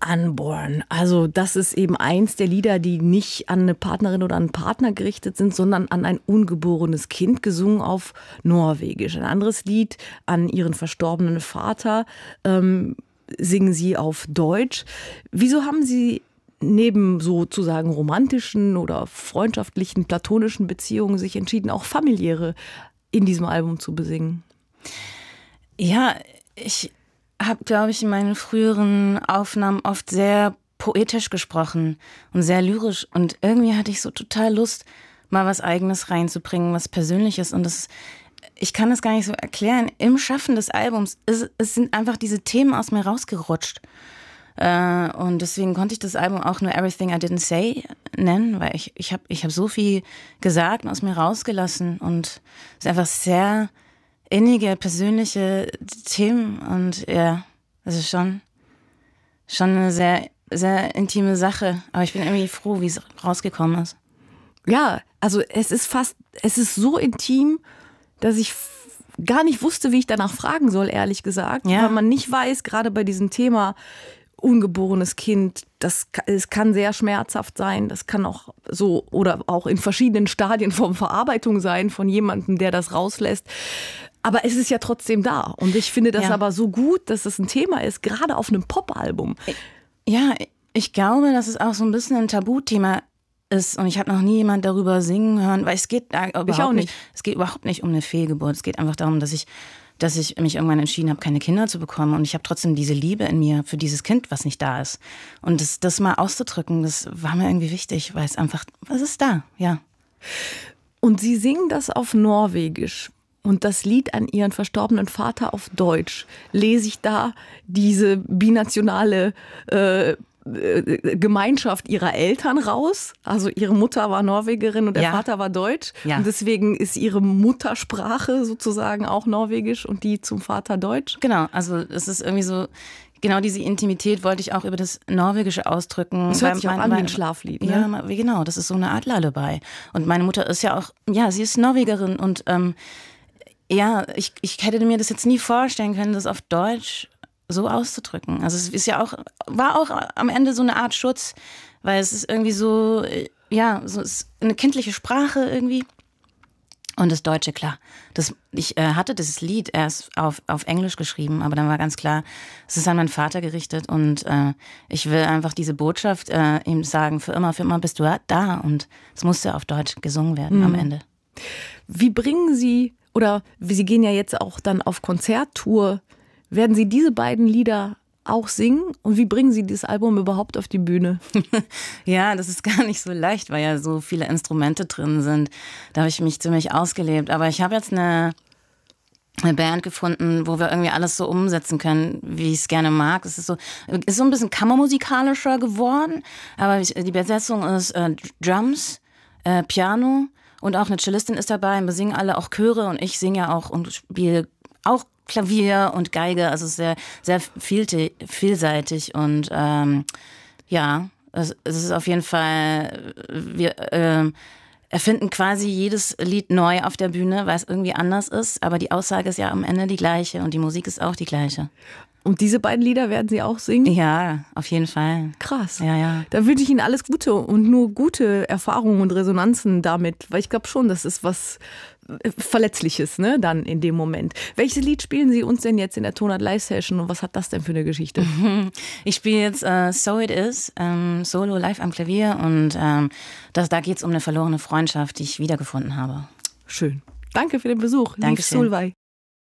Unborn. Also das ist eben eins der Lieder, die nicht an eine Partnerin oder einen Partner gerichtet sind, sondern an ein ungeborenes Kind, gesungen auf Norwegisch. Ein anderes Lied an ihren verstorbenen Vater singen sie auf Deutsch. Wieso haben Sie neben sozusagen romantischen oder freundschaftlichen, platonischen Beziehungen sich entschieden, auch familiäre in diesem Album zu besingen? Ja, ich habe, glaube ich, in meinen früheren Aufnahmen oft sehr poetisch gesprochen und sehr lyrisch. Und irgendwie hatte ich so total Lust, mal was Eigenes reinzubringen, was Persönliches. Und ich kann das gar nicht so erklären. Im Schaffen des Albums, es sind einfach diese Themen aus mir rausgerutscht. Und deswegen konnte ich das Album auch nur Everything I Didn't Say nennen, weil ich hab so viel gesagt und aus mir rausgelassen. Und es ist einfach sehr innige, persönliche Themen und ja, das ist schon eine sehr, sehr intime Sache. Aber ich bin irgendwie froh, wie es rausgekommen ist. Ja, also es ist so intim, dass ich gar nicht wusste, wie ich danach fragen soll, ehrlich gesagt. Ja. Weil man nicht weiß, gerade bei diesem Thema ungeborenes Kind, es kann sehr schmerzhaft sein, das kann auch so oder auch in verschiedenen Stadien von Verarbeitung sein von jemandem, der das rauslässt. Aber es ist ja trotzdem da. Und ich finde das aber so gut, dass es ein Thema ist, gerade auf einem Popalbum. Ja, ich glaube, dass es auch so ein bisschen ein Tabuthema ist. Und ich habe noch nie jemand darüber singen hören, weil es geht überhaupt nicht um eine Fehlgeburt. Es geht einfach darum, dass ich mich irgendwann entschieden habe, keine Kinder zu bekommen. Und ich habe trotzdem diese Liebe in mir für dieses Kind, was nicht da ist. Und das mal auszudrücken, das war mir irgendwie wichtig, weil es einfach, was ist da, ja. Und Sie singen das auf Norwegisch. Und das Lied an Ihren verstorbenen Vater auf Deutsch. Lese ich da diese binationale Gemeinschaft Ihrer Eltern raus? Also Ihre Mutter war Norwegerin und der Vater war Deutsch. Ja. Und deswegen ist Ihre Muttersprache sozusagen auch Norwegisch und die zum Vater Deutsch? Genau, also es ist irgendwie so, genau diese Intimität wollte ich auch über das Norwegische ausdrücken. Das hört sich auch an wie ein Schlaflied, ne? Ja, genau, das ist so eine Art Lullaby. Und meine Mutter ist ja auch, sie ist Norwegerin und ich hätte mir das jetzt nie vorstellen können, das auf Deutsch so auszudrücken. Also es ist war auch am Ende so eine Art Schutz, weil es ist irgendwie so, so ist eine kindliche Sprache irgendwie. Und das Deutsche, klar. Ich hatte dieses Lied erst auf Englisch geschrieben, aber dann war ganz klar, es ist an meinen Vater gerichtet und ich will einfach diese Botschaft ihm sagen, für immer bist du da und es musste auf Deutsch gesungen werden am Ende. Wie bringen Sie, oder Sie gehen ja jetzt auch dann auf Konzerttour, werden Sie diese beiden Lieder auch singen? Und wie bringen Sie dieses Album überhaupt auf die Bühne? Ja, das ist gar nicht so leicht, weil ja so viele Instrumente drin sind. Da habe ich mich ziemlich ausgelebt. Aber ich habe jetzt eine Band gefunden, wo wir irgendwie alles so umsetzen können, wie ich es gerne mag. Es ist so ein bisschen kammermusikalischer geworden. Aber die Besetzung ist Drums, Piano und auch eine Cellistin ist dabei. Wir singen alle auch Chöre und ich singe ja auch und spiele auch Klavier und Geige, also sehr, sehr vielseitig und es ist auf jeden Fall, wir erfinden quasi jedes Lied neu auf der Bühne, weil es irgendwie anders ist, aber die Aussage ist ja am Ende die gleiche und die Musik ist auch die gleiche. Und diese beiden Lieder werden Sie auch singen? Ja, auf jeden Fall. Krass. Ja. Da wünsche ich Ihnen alles Gute und nur gute Erfahrungen und Resonanzen damit, weil ich glaube schon, das ist was Verletzliches, ne, dann in dem Moment. Welches Lied spielen Sie uns denn jetzt in der Tonart Live Session und was hat das denn für eine Geschichte? Ich spiele jetzt So It Is, Solo live am Klavier und da geht es um eine verlorene Freundschaft, die ich wiedergefunden habe. Schön. Danke für den Besuch. Dankeschön. Liv Solveig.